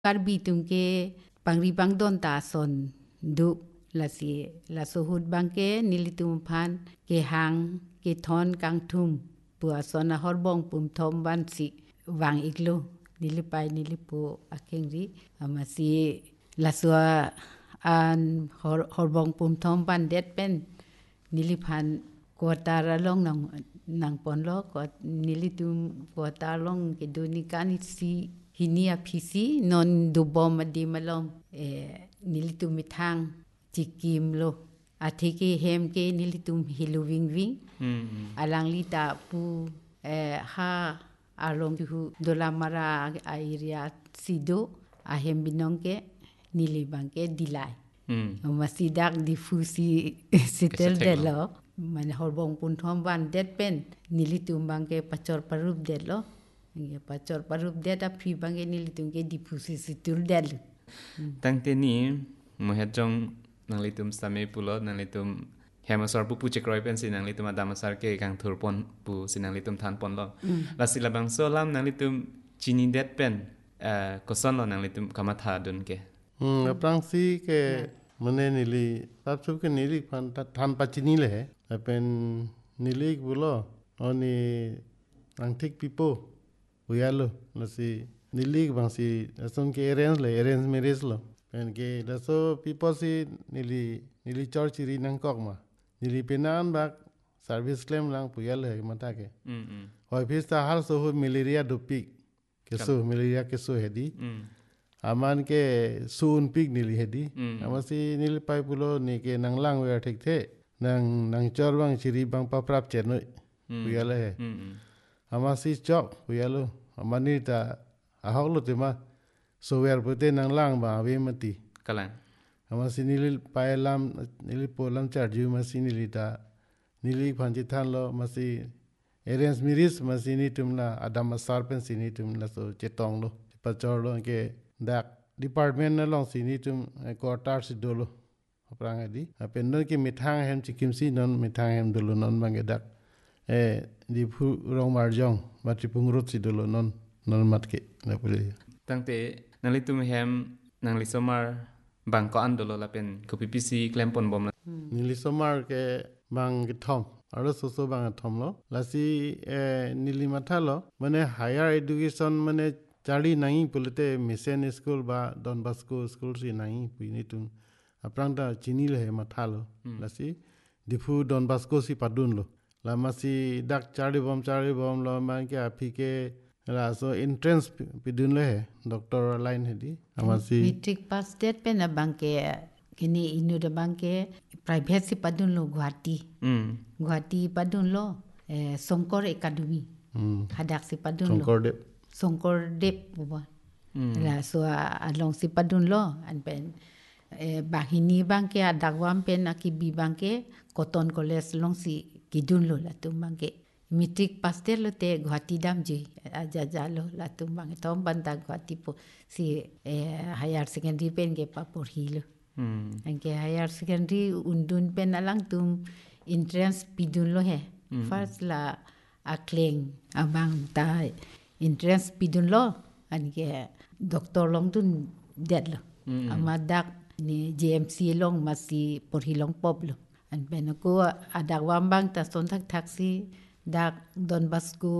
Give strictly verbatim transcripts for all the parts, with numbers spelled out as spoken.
Karbi tungke pangri pangdon ta son du la si la sohud bangke nilitum phan ke hang ke thon kang thum pua sona horbong pum thom ban si wang iglo nilipai nilipo akengri amasi la sua an hor horbong pum thom ban det pen niliphan kotara long nang nang pon lo ko nilitum kota long ke dunikan si hinia phisi non dubom adi malom e nilitum mithang chikim lo athiki hem ke nilitum hiluwing wing alang lita pu e ha along hu dolamara area sido ahem binongke nilibangke dilai masidak difusi sitel delo man horbong pun thom ban det pen nilitum bangke pachor parup delo nge pachor parup deta phi bangke nilitum ke difusi situl del tangte ni mohejong nanglitum same pulo nanglitum hemasor pu puchekroi pen sinanglitum adamasar ke kang thurpon pu sinanglitum than pon lo la silabang solam nanglitum chini det pen koson lo nanglitum kamatha dun ke hm aprang si ke mane nili tapsup ke nili phan than pachini le pen nili bulo oni angthik pipo uyalo lasi nili bangsi ason ke arrange le arrange marriage lo pen ke daso pipo si nili nili chorchiri nang kok ma nili penan bak service claim lang puyal he mata ke mm mm hoi phista hal so malaria dopik keso malaria keso hedi aman ke sun pig nili hedi amasi nili pai pulo ni ke nang lang we thik the nang nang chor bang chiri bang paprap chenoi puyal he amasi chok puyalo amani ta ahok lo tema so wer pute nang lang ba we mati kalang amasi nili pai lam nili polam charju masi nili ta nili phanji than lo masi arrange miris masi ni tumla adama sarpen sini tumla so chetong lo pachor lo ke dak department na long sini tum quarter si dolo aprang adi apen non ke mithang hem chikim si non mithang hem dolo non bange dak e di phu rong marjong matipung rot si dolo non non mat ke na pule tangte nanglitum hem nanglisomar bangko andolo la pen kopipisi klempon bom nili somar ke bang ke thom aro so so bang thom lo lasi e nili matha lo mane higher education mane chari nai pulite mission school ba Don Bosco school si nai pini tum aprang da chini le matha lo lasi difu Don Bosco si padun lo la masi dak chari bom chari bom lo man ke apike la so entrance pidun le doctor line hedi amasi metric pass det pen bangke kini inu de bangke private si padun lo Guwahati mm Guwahati padun lo eh, Songkor Academy hadak si padun lo Songkor Dep Songkor Dep buba la so along si padun lo an pen eh, bahini bangke adagwam pen akibi bangke Cotton College long si kidun lo la tum bangke metric pass det lo te Guwahati dam ji aja jalo la tum bangke tom banda Guwahati po si eh, higher secondary pen ke papur hilo mm angke higher secondary undun pen alang tum entrance pidun lo he first la akleng abang ta entrance pidun lo anke doctor long dun det lo amadak ni J M C long masi por hilong pop lo an pen ko adak wambang ta son thak taxi dak Don Bosco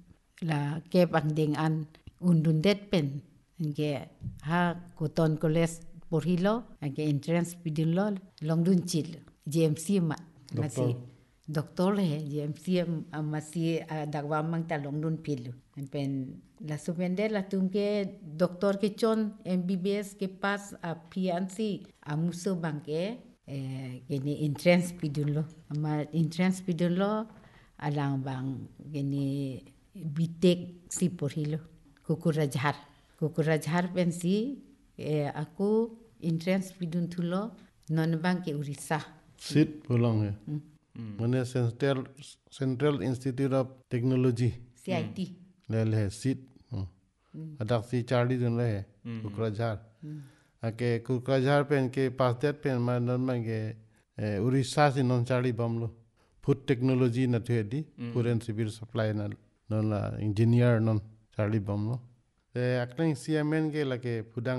la ke bang ding an undun det pen angke ha Cotton College por hilo angke entrance pidun lo long dun chil J M C ma masi doctor le J M C masi adak wambang ta long dun pilu an pen la supende la tumke doctor ke chon M B B S ke pas a fiansi amuso bangke eh gini entrance pidun lo ama entrance pidun lo alang bang gini bitek si por hilo Kukurajhar Kukurajhar pen si eh, aku entrance pidun thulo non bangke Urissa sit bolong he mane central Central Institute of Technology C I T le le sit adak si charli dun le Kukrajhar ake Kukrajhar pen ke pas det pen ma non mange Urissa si non charli bamlo food technology na thedi food and civil supply na non la engineer non charli bamlo te akling siamen ke lake pudang